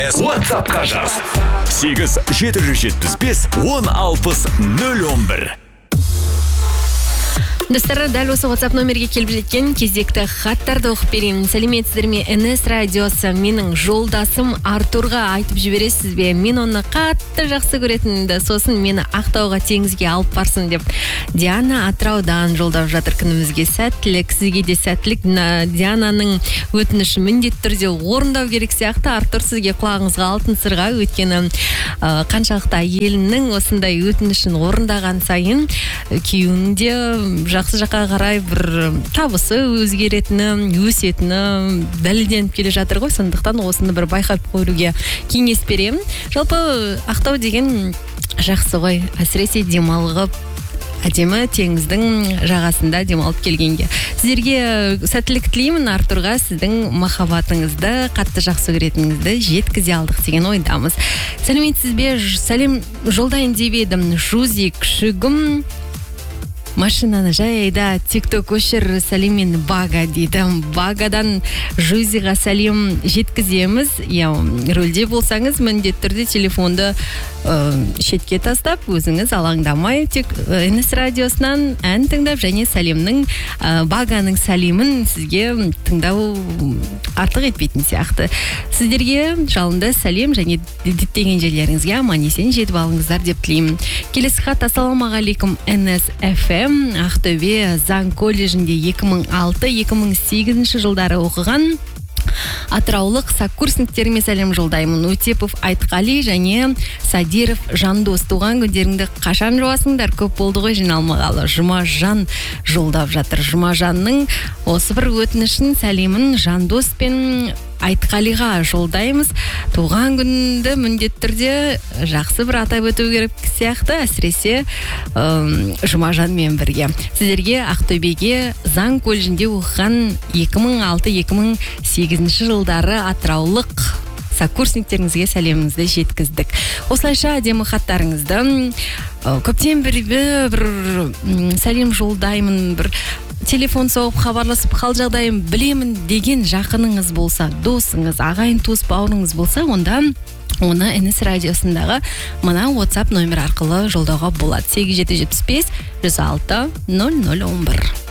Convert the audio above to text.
WhatsApp-қа жаз. 8-775-10-60-011. Достар, дәл осы WhatsApp номерге келіп жеткен кезекті хаттарды оқып берейін. Сәлеметсіздер ме? NS радиосы менің жолдасым Артурға айтып жібересіз бе? Мен оны қатты жақсы көретінімді, сосын мені Ақтауға теңізге алып барсын деп. Диана Атыраудан жолдап жатыр. Күнімізге сәттілік, сізге де сәттілік. Диананың өтініші міндетті түрде орындау керек сияқты. Артур, сізге құлағыңызға алтын сырға, өйткені қаншалықты әйелінің осындай өтінішін орындаған сайын күйеуінде жақсы жаққа қарай бір табысы өзгеретіні, өсетіні дәлелденіп келе жатыр ғой. Сондықтан осыны бір байқап көруге кеңес беремін. Жалпы Ақтау деген жақсы ғой, әсіресе демалып әдемі теңіздің жағасында демалып келгенге. Сіздерге сәттілік тілеймін. Артурға сіздің махаббатыңызды, қатты жақсы көретініңізді жеткізе алдық деген ойдамыз. Сәлеметсіз бе? Сәлем жолдайын деп едім. Жузи күшігім машинаны жайда тикток өшір, сәлемен Бага дейді. Багадан Жузиға сәлем жеткіземіз. Рөлде болсаңыз міндетті түрде телефонды шетке тастап, өзіңіз алаңдамай, тек NS радиосынан ән тыңдап, және сәлемнің Баганың сәлемін сізге тыңдау артық етпейтін сияқты. Сіздерге жалынды сәлем және діттеген жерлеріңізге аман есен жетіп алыңыздар деп тілеймін. Келесі хат: ассалаумағалейкум NS FM, Ақтөбе заң колледжінде 2006-2008 жылдары оқыған атыраулық сакурсниктеріме сәлем жолдаймын. Өтепов Айтқали және Садиров Жандос, туған күндеріңді қашан жуасыңдар? Көп болды ғой жиналмағалы. Жұмажан жолдап жатыр. Жұмажанның осы бір өтінішін, сәлемін Жандос пен Айтқалиға жолдаймыз. Туған күнді міндетті түрде жақсы бір атап өту керек сияқты, әсіресе Жұмажанмен бірге. Сіздерге Ақтөбеге заң колледжінде оқыған 2006-2008 жылдары атыраулық сакурсниктеріңізге сәлемімізді жеткіздік. Осылайша әдемі хаттарыңызды көптен бір сәлем жолдаймын, бір телефон соғып хабарласып қал жағдайым білемін деген жақыныңыз болса, досыңыз, ағайын туыс бауырыңыз болса, онда оны NS радиосындағы мына WhatsApp номер арқылы жолдауға болады. 8-775-106-0011.